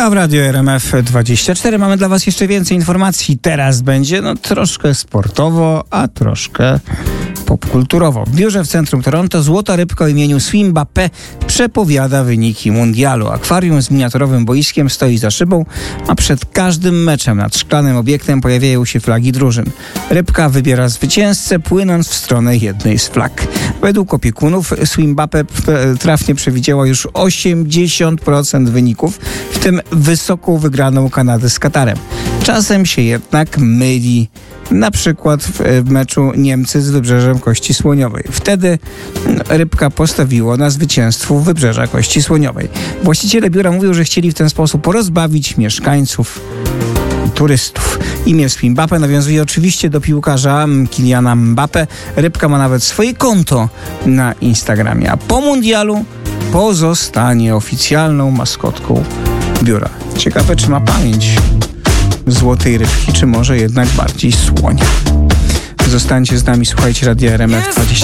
A w Radiu RMF24 mamy dla Was jeszcze więcej informacji. Teraz będzie troszkę sportowo, a troszkę popkulturowo. W biurze w centrum Toronto złota rybka o imieniu Swim Mbappé przepowiada wyniki mundialu. Akwarium z miniaturowym boiskiem stoi za szybą, a przed każdym meczem nad szklanym obiektem pojawiają się flagi drużyn. Rybka wybiera zwycięzcę, płynąc w stronę jednej z flag. Według opiekunów Swim Mbappé trafnie przewidziała już 80% wyników, w tym wysoką wygraną Kanady z Katarem. Czasem się jednak myli. Na przykład w meczu Niemcy z Wybrzeżem Kości Słoniowej. Wtedy rybka postawiło na zwycięstwo Wybrzeża Kości Słoniowej. Właściciele biura mówią, że chcieli w ten sposób rozbawić mieszkańców, turystów. Imię Swim Mbappé nawiązuje oczywiście do piłkarza Kyliana Mbappé. Rybka ma nawet swoje konto na Instagramie, a po mundialu pozostanie oficjalną maskotką biura. Ciekawe, czy ma pamięć złotej rybki, czy może jednak bardziej słonia. Zostańcie z nami, słuchajcie Radia RMF24.